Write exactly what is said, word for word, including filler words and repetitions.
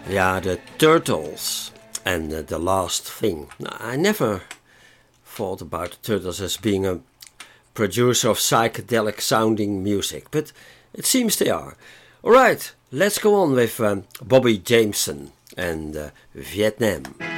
Yeah, the Turtles and uh, The Last Thing. I never thought about the Turtles as being a producer of psychedelic sounding music, but it seems they are. Alright, let's go on with um, Bobby Jameson and uh, Vietnam.